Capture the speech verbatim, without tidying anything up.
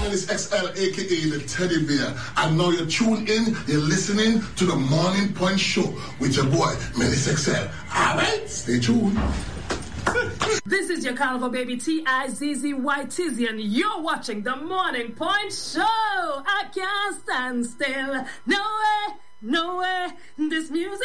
Menace X L, aka the Teddy Bear. I know you're tuned in, you're listening to the Morning Point Show with your boy, Menace X L. Alright, stay tuned. This is your carnival baby T I Z Z Y Tizzy, and you're watching the Morning Point Show. I can't stand still. No way, no way. This music.